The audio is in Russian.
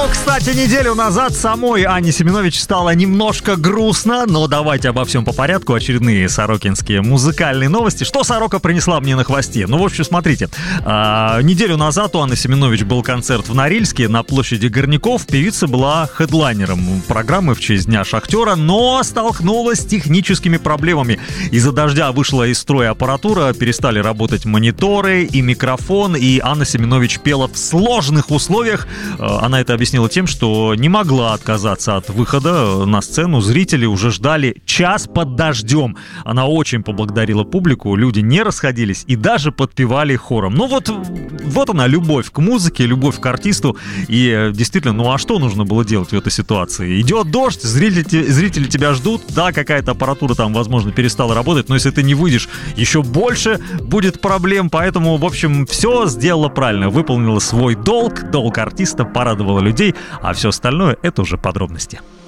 Кстати, неделю назад самой Анне Семенович стало немножко грустно, но давайте обо всем по порядку. Очередные сорокинские музыкальные новости. Что Сорока принесла мне на хвосте? Ну, в общем, смотрите. Неделю назад у Анны Семенович был концерт в Норильске на площади Горняков. Певица была хедлайнером программы в честь Дня Шахтера, но столкнулась с техническими проблемами. Из-за дождя вышла из строя аппаратура, перестали работать мониторы и микрофон, и Анна Семенович пела в сложных условиях. Она это объяснила тем, что не могла отказаться от выхода на сцену. Зрители уже ждали час под дождем. Она очень поблагодарила публику, люди не расходились и даже подпевали хором. Ну вот она, любовь к музыке, любовь к артисту. И действительно, ну а что нужно было делать в этой ситуации? Идет дождь, зрители тебя ждут, да, какая-то аппаратура там, возможно, перестала работать, но если ты не выйдешь, еще больше будет проблем. Поэтому, в общем, все сделала правильно, выполнила свой долг артиста, порадовала людей, а все остальное — это уже подробности.